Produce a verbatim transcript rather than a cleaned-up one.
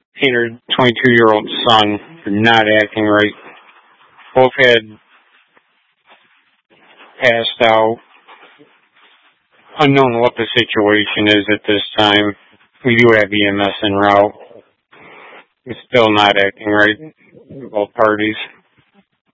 and her twenty-two-year-old son for not acting right. Both had passed out. Unknown what the situation is at this time. We do have E M S en route. It's still not acting right, both parties.